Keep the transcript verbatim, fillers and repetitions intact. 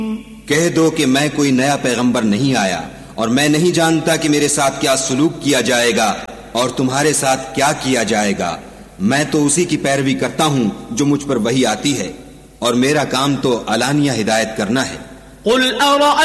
कह दो कि मैं कोई नया पैगंबर नहीं आया और मैं नहीं जानता कि मेरे साथ क्या सलूक किया जाएगा और तुम्हारे साथ क्या किया जाएगा। मैं तो उसी की पैरवी करता हूँ जो मुझ पर वही आती है और मेरा काम तो अलानिया हिदायत करना है।